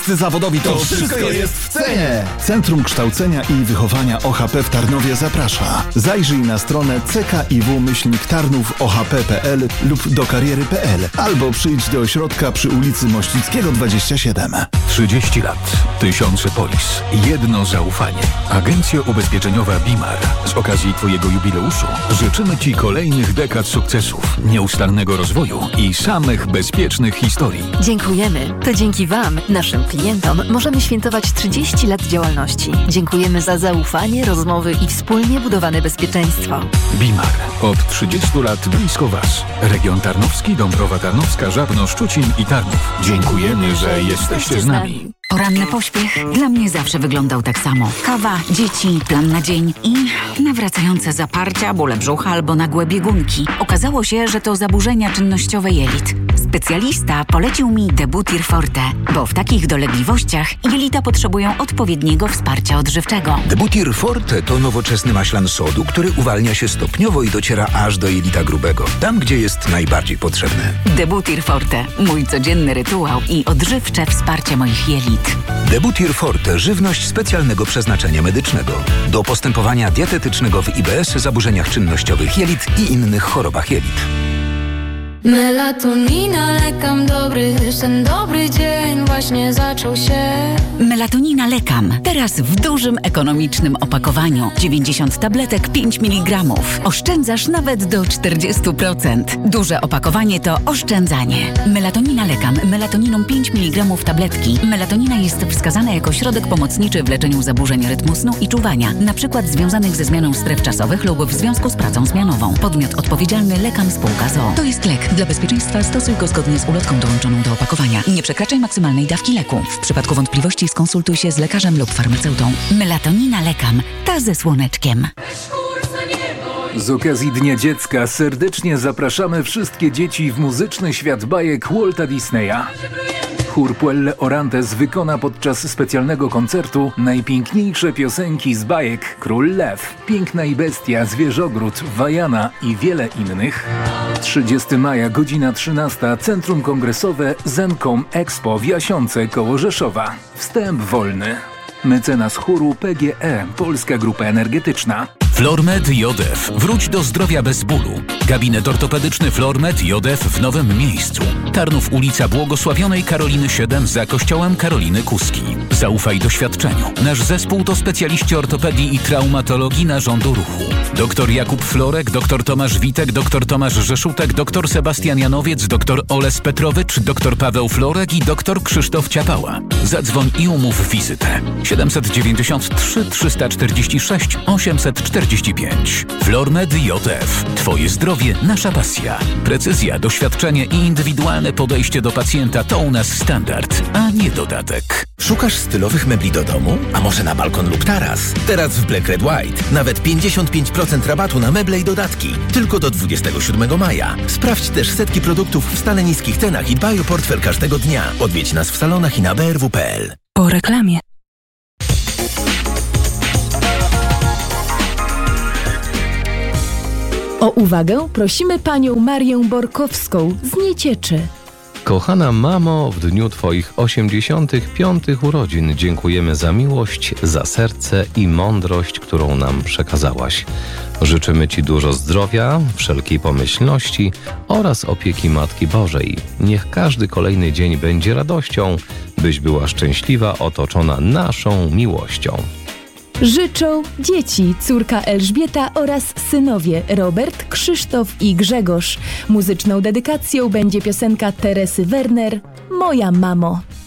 Zawodowi to wszystko jest w cenie! Centrum Kształcenia i Wychowania OHP w Tarnowie zaprasza. Zajrzyj na stronę ckiw-tarnów-ohp.pl lub do kariery.pl albo przyjdź do ośrodka przy ulicy Mościckiego 27. 30 lat, tysiące polis, jedno zaufanie. Agencja ubezpieczeniowa BIMAR. Z okazji Twojego jubileuszu życzymy Ci kolejnych dekad sukcesów, nieustannego rozwoju i samych bezpiecznych historii. Dziękujemy. To dzięki Wam, naszym klientom, możemy świętować 30 lat działalności. Dziękujemy za zaufanie, rozmowy i wspólnie budowane bezpieczeństwo. BIMAR. Od 30 lat blisko Was. Region Tarnowski, Dąbrowa Tarnowska, Żabno, Szczucin i Tarnów. Dziękujemy, że jesteście z nami. Poranny pośpiech dla mnie zawsze wyglądał tak samo. Kawa, dzieci, plan na dzień i nawracające zaparcia, bóle brzucha albo nagłe biegunki. Okazało się, że to zaburzenia czynnościowe jelit. Specjalista polecił mi Debutir Forte, bo w takich dolegliwościach jelita potrzebują odpowiedniego wsparcia odżywczego. Debutir Forte to nowoczesny maślan sodu, który uwalnia się stopniowo i dociera aż do jelita grubego, tam gdzie jest najbardziej potrzebny. Debutir Forte, mój codzienny rytuał i odżywcze wsparcie moich jelit. Debutir Forte, żywność specjalnego przeznaczenia medycznego. Do postępowania dietetycznego w IBS, zaburzeniach czynnościowych jelit i innych chorobach jelit. Melatonina, lekam dobry, ten dobry dzień właśnie zaczął się. Melatonina Lekam. Teraz w dużym, ekonomicznym opakowaniu. 90 tabletek, 5 mg. Oszczędzasz nawet do 40%. Duże opakowanie to oszczędzanie. Melatonina Lekam. Melatoniną 5 mg tabletki. Melatonina jest wskazana jako środek pomocniczy w leczeniu zaburzeń rytmu snu i czuwania, np. związanych ze zmianą stref czasowych lub w związku z pracą zmianową. Podmiot odpowiedzialny Lekam Spółka z.o.o. To jest lek. Dla bezpieczeństwa stosuj go zgodnie z ulotką dołączoną do opakowania. Nie przekraczaj maksymalnej dawki leku. W przypadku wątpliwości skonsultuj się z lekarzem lub farmaceutą. Melatonina Lekam. Ta ze słoneczkiem. Z okazji Dnia Dziecka serdecznie zapraszamy wszystkie dzieci w muzyczny świat bajek Walta Disneya. Chór Puelle Orantes wykona podczas specjalnego koncertu najpiękniejsze piosenki z bajek Król Lew, Piękna i Bestia, Zwierzogród, Wajana i wiele innych. 30 maja, godzina 13, Centrum Kongresowe Zencom Expo w Jasiące koło Rzeszowa. Wstęp wolny. Mecenas chóru PGE, Polska Grupa Energetyczna. Flormed JF. Wróć do zdrowia bez bólu. Gabinet ortopedyczny Flormed JF w nowym miejscu. Tarnów, ulica Błogosławionej Karoliny 7 za kościołem Karoliny Kuski. Zaufaj doświadczeniu. Nasz zespół to specjaliści ortopedii i traumatologii narządu ruchu. Dr Jakub Florek, dr Tomasz Witek, dr Tomasz Rzeszutek, dr Sebastian Janowiec, dr Oles Petrowicz, dr Paweł Florek i dr Krzysztof Ciapała. Zadzwoń i umów wizytę. 793 346 845. Flormed JF. Twoje zdrowie, nasza pasja. Precyzja, doświadczenie i indywidualne podejście do pacjenta to u nas standard, a nie dodatek. Szukasz stylowych mebli do domu? A może na balkon lub taras? Teraz w Black Red White nawet 55% rabatu na meble i dodatki. Tylko do 27 maja. Sprawdź też setki produktów w stale niskich cenach i dbaj o portfel każdego dnia. Odwiedź nas w salonach i na brw.pl. Po reklamie. O uwagę prosimy panią Marię Borkowską z Niecieczy. Kochana mamo, w dniu Twoich 85 urodzin dziękujemy za miłość, za serce i mądrość, którą nam przekazałaś. Życzymy Ci dużo zdrowia, wszelkiej pomyślności oraz opieki Matki Bożej. Niech każdy kolejny dzień będzie radością, byś była szczęśliwa, otoczona naszą miłością. Życzą dzieci, córka Elżbieta oraz synowie Robert, Krzysztof i Grzegorz. Muzyczną dedykacją będzie piosenka Teresy Werner, Moja mamo.